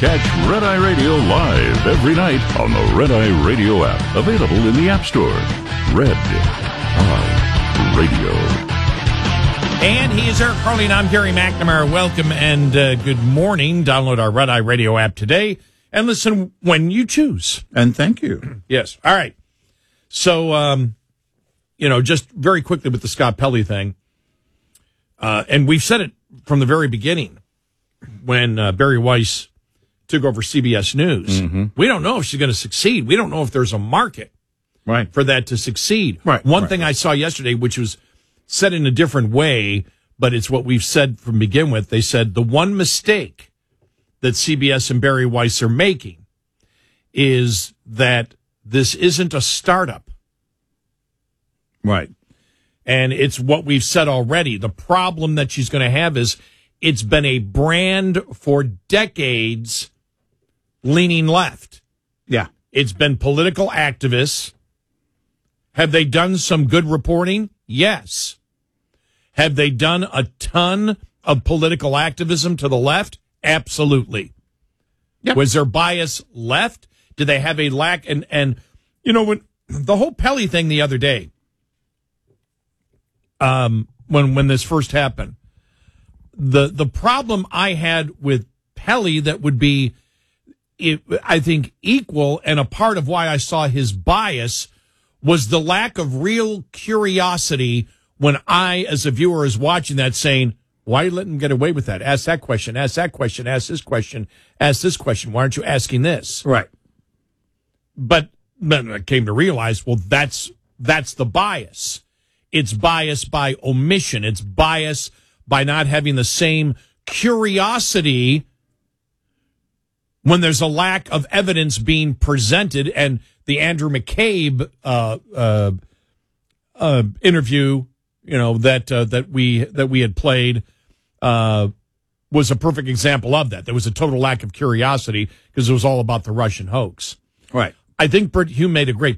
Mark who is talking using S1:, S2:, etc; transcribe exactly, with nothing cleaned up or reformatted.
S1: Catch Red Eye Radio live every night on the Red Eye Radio app. Available in the App Store. Red Eye Radio.
S2: And he is Eric Carly, and I'm Gary McNamara. Welcome and uh, good morning. Download our Red Eye Radio app today and listen when you choose.
S3: And thank you.
S2: Yes. All right. So, um, you know, just very quickly with the Scott Pelley thing. Uh, and we've said it from the very beginning when uh, Barry Weiss took over C B S News.
S3: Mm-hmm.
S2: We don't know if she's going to succeed. We don't know if there's a market
S3: right.
S2: for that to succeed.
S3: Right.
S2: One
S3: right.
S2: thing I saw yesterday, which was said in a different way, but it's what we've said from begin with. They said the one mistake that C B S and Barry Weiss are making is that this isn't a startup.
S3: Right.
S2: And it's what we've said already. The problem that she's going to have is it's been a brand for decades leaning left.
S3: Yeah.
S2: It's been political activists. Have they done some good reporting? Yes. Have they done a ton of political activism to the left? Absolutely.
S3: Yep.
S2: Was their bias left? Did they have a lack? And, and you know, when the whole Pelley thing the other day, um, when when this first happened, the the problem I had with Pelley that would be, it, I think, equal and a part of why I saw his bias was the lack of real curiosity when I, as a viewer, is watching that saying, why are you letting him get away with that? Ask that question, ask that question, ask this question, ask this question. Why aren't you asking this?
S3: Right.
S2: But then I came to realize, well, that's that's the bias. It's bias by omission. It's bias by not having the same curiosity when there's a lack of evidence being presented. And the Andrew McCabe uh, uh, uh, interview, you know, that uh, that we that we had played uh, was a perfect example of that. There was a total lack of curiosity because it was all about the Russian hoax.
S3: Right.
S2: I think Bert Hume made a great